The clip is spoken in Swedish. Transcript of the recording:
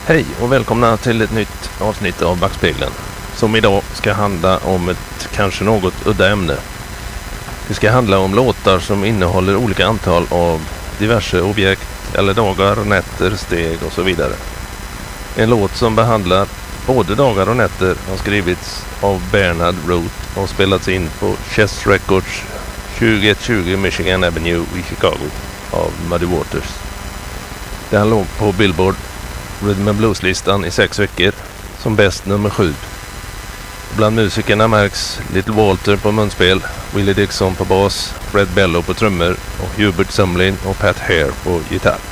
Hej och välkomna till ett nytt avsnitt av Backspegeln, som idag ska handla om ett kanske något udda ämne. Det ska handla om låtar som innehåller olika antal av diverse objekt eller dagar, nätter, steg och så vidare. En låt som behandlar både dagar och nätter har skrivits av Bernard Root och spelats in på Chess Records 2120 Michigan Avenue i Chicago av Muddy Waters. Den låg på Billboard Rhythm and Blues-listan i 6 veckor, som bäst nummer 7. Bland musikerna märks Little Walter på munspel, Willie Dixon på bas, Fred Bello på trummor och Hubert Sumlin och Pat Hare på gitarr.